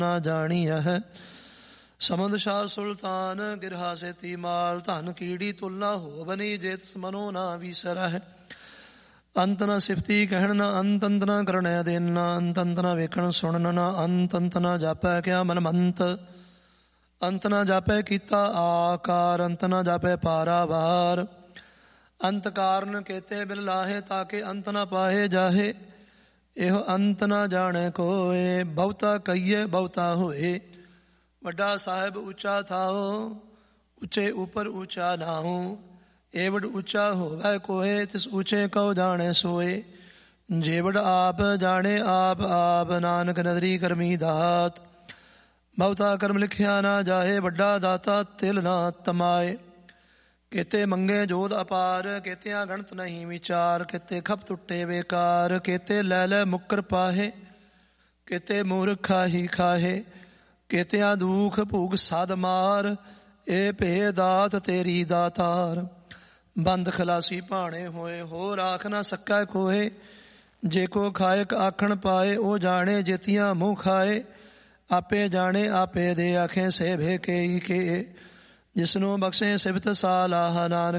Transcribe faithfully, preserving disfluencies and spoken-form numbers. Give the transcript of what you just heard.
ਨਾ ਜਾਣੀਐ। ਸਮੰਦ ਸ਼ਾਹ ਸੁਲਤਾਨ ਗਿਰਹਾ ਸੇਤੀ ਮਾਲ, ਧਨ ਕੀੜੀ ਤੁਲਨਾ ਹੋਵਨੀ ਜੇਤ ਮਨੋ ਨਾ ਵੀਸਰਹਿ। ਅੰਤ ਨਾ ਸਿਫਤੀ ਕਹਿਣ ਨਾ ਅੰਤ, ਅੰਤ ਨਾ ਕਰਣੈ ਦੇਨ ਨਾ ਅੰਤ, ਅੰਤ ਨਾ ਵੇਖਣ ਸੁਣਨ ਨਾ ਅੰਤ, ਅੰਤ ਨਾ ਜਾਪੈ ਕਿਆ ਮਨ ਮੰਤ। ਅੰਤ ਨਾ ਜਾਪੈ ਕੀਤਾ ਆਕਾਰ, ਅੰਤ ਨਾ ਜਾਪੈ ਪਾਰਾਵਾਰ। ਅੰਤ ਕਾਰਨ ਕੇਤੇ ਬਿਲ ਲਾਹੇ, ਤਾਕੇ ਅੰਤ ਨਾ ਪਾਹੇ ਜਾਹੇ। ਇਹੋ ਅੰਤ ਨਾ ਜਾਣੈ ਕੋਏ, ਬਹੁਤਾ ਕਹੀਏ ਬਹੁਤਾ ਹੋਏ। ਵੱਡਾ ਸਾਹਿਬ ਉੱਚਾ ਥਾਓ, ਉੱਚੇ ਉੱਪਰ ਉੱਚਾ ਨਾਹੂ। ਏਵਡ ਉੱਚਾ ਹੋਵੈ ਕੋਏ, ਤਿਸ ਉੱਚੇ ਕਉ ਜਾਣੈ ਸੋਏ। ਜੇਵਡ ਆਪ ਜਾਣੇ ਆਪ ਆਪ, ਨਾਨਕ ਨਦਰੀ ਕਰਮੀ ਦਾਤ। ਬਹੁਤਾ ਕਰਮ ਲਿਖਿਆ ਨਾ ਜਾਹੇ, ਵੱਡਾ ਦਾਤਾ ਤਿਲ ਨਾ ਤਮਾਏ। ਕੇਤੇ ਮੰਗੇ ਜੋਧ ਅਪਾਰ, ਕੇਤਿਆਂ ਗਣਤ ਨਹੀਂ ਵਿਚਾਰ। ਕੇਤੇ ਖਪ ਟੁੱਟੇ ਬੇਕਾਰ, ਕੇਤੇ ਲੈ ਲੈ ਮੁੱਕਰ ਪਾਹੇ। ਕੇਤੇ ਮੂਰਖ ਖਾਹੀ ਖਾਹੇ, ਕੇਤਿਆਂ ਦੁਖ ਭੂਖ ਸਾਧ ਮਾਰ। ਇਹ ਭੇ ਦਾਤ ਤੇਰੀ ਦਾਤਾਰ। ਬੰਦ ਖਲਾਸੀ ਭਾਣੇ ਹੋਏ, ਹੋਰ ਆਖ ਨਾ ਸਕੈ ਕੋਏ। ਜੇ ਕੋ ਖਾਇਕ ਆਖਣ ਪਾਏ, ਉਹ ਜਾਣੇ ਜੇਤੀਆਂ ਮੂੰਹ ਖਾਏ। ਆਪੇ ਜਾਣੇ ਆਪੇ ਦੇ ਆਖੇ, ਸੇ ਭੇ ਕੇ ਕੇ। ਜਿਸਨੂੰ ਬਖਸ਼ੇ ਸਿਫਤ ਸਾਲਾਹ, ਨਾਨਕ